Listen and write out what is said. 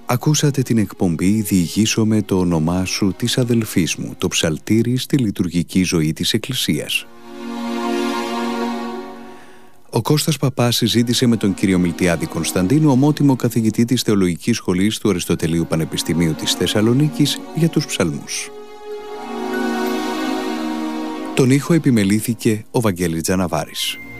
Ακούσατε την εκπομπή «Διηγήσομαι το όνομά σου» της αδελφής μου, το ψαλτήρι στη λειτουργική ζωή της Εκκλησίας. Ο Κώστας Παπάς συζήτησε με τον κύριο Μιλτιάδη Κωνσταντίνου, ομότιμο καθηγητή της Θεολογικής Σχολής του Αριστοτελείου Πανεπιστημίου της Θεσσαλονίκης, για τους ψαλμούς. Τον ήχο επιμελήθηκε ο Βαγγέλης Τζαναβάρης.